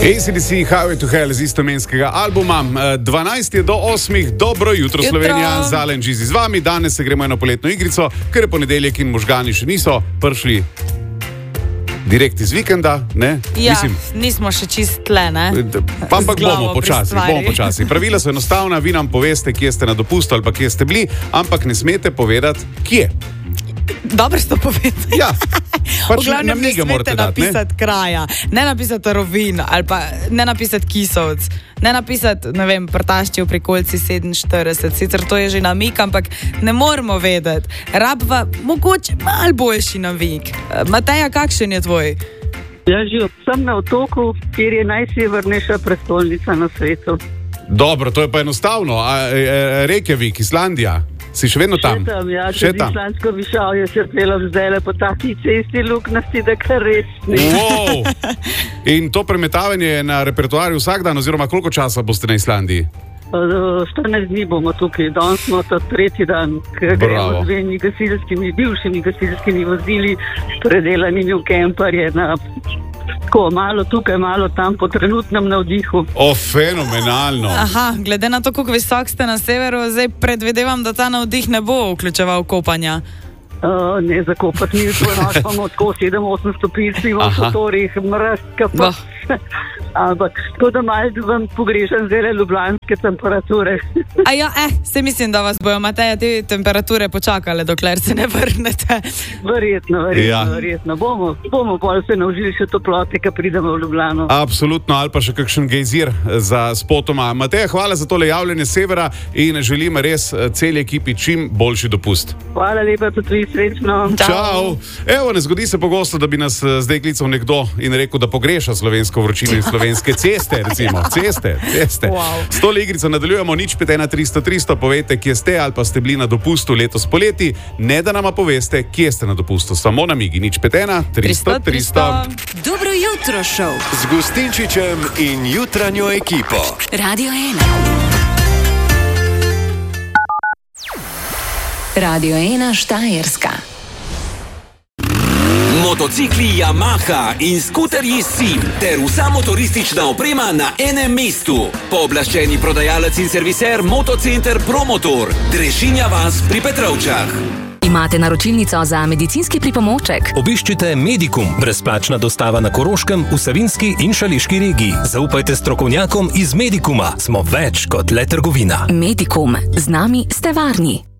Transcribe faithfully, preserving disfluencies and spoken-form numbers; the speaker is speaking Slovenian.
A C D C Highway to Hell z istoimenskega albuma. dvanajst je do osmih, dobro jutro, jutro. Slovenija, Zalen Džizi z vami. Danes se gremo na poletno igrico, ker je ponedeljek in možgani še niso prišli direkt iz vikenda. Ne? Ja, Mislim, nismo še čist tle, ne? Pa ampak bomo počasi, bomo počasi. Pravila so enostavna, vi nam poveste, kje ste na dopustu ali pa kje ste bili, ampak ne smete povedati, kje. Dobro ste povedali. Ja. Pač v glavnem ne smete napisati ne? kraja, ne napisati rovin, ali pa ne napisati Kisovc, ne napisati, ne vem, Prtaščev pri Kolci sedeminštirideset, sicer to je že namik, ampak ne moramo vedeti. Rabva mogoče mal boljši namik. Mateja, kakšen je tvoj? Ja, živim sem na otoku, kjer je najsevernejša prestolnica na svetu. Dobro, to je pa enostavno. A, e, Reykjavik, Islandija. Si še vedno tam? Še tam, ja. Še Čez tam. Islandsko višavje se pelam zdajle po taki cesti luknasti, da kar res ne. Wow. In to premetavanje je na repertoarju vsak dan, oziroma koliko časa boste na Islandiji? štirinajst dni bomo tukaj, danes smo ta tretji dan, ker gremo z dvemi gasilskimi, bivšimi gasilskimi vozili, predelanimi v kemparje na tako malo tukaj, malo tam po trenutnem navdihu. O, fenomenalno. Aha, glede na to, kako visok ste na severu, zdaj predvidevam, da ta navdih ne bo vključeval kopanja. Uh, ne, zakopati mi to našpamo tako sedem osem stopinj v motorjih, mrazka pa. Ampak, tako da malo vam pogrešam zelo ljubljanske temperature. A ja, eh, se mislim, da vas bojo, Mateja, te temperature počakale, dokler se ne vrnete. Verjetno, verjetno, Ja. verjetno. Bomo, bomo pol se naučili še toplote, ko pridemo v Ljubljano. Absolutno, ali pa še kakšen gejzir za spotoma. Mateja, hvala za tole javljanje severa in želim res celi ekipi čim boljši dopust. Hvala lepa, tudi vi, srečno. Čau. Evo, ne zgodi se pogosto, da bi nas eh, zdaj klical nekdo in rekel, da pogreša slovensko vročino in slovenske ceste, recimo. Ceste, ceste. Wow. S tole igrico nadaljujemo, nič pet ena tristo tristo, povejte, kje ste ali pa ste bili na dopustu letos poleti, ne da nama poveste, kje ste na dopustu. Samo namigi, nič pet ena tristo tristo. Dobro jutro, šov. Z Gustinčičem in jutranjo ekipo. Radio ena. Radio ena Štajerska. Motocikli Yamaha in skuterji Sim ter vsa motoristična oprema na enem mestu. Pooblaščeni prodajalec in serviser Motocenter Promotor. Drešinja vas pri Petrovčah. Imate naročilnico za medicinski pripomoček? Obiščite Medikum, brezplačna dostava na Koroškem, v Savinjski in Šaleški regiji. Zaupajte strokovnjakom iz Medikuma. Smo več kot le trgovina. Medikum. Z nami ste varni.